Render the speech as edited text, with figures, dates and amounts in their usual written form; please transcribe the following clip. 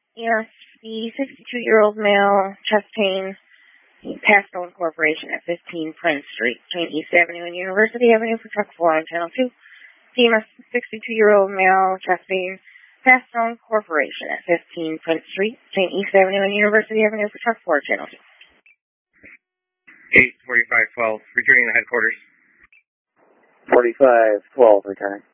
Yes, the 62-year-old male, chest pain, passed on Corporation at 15 Prince Street, between East Avenue and University Avenue for truck 4 on Channel 2. PMS 62-year-old male, chest pain, passed on Corporation at 15 Prince Street, between East Avenue and University Avenue for truck 4, Channel 2. 84512, returning to headquarters. 4512, returning.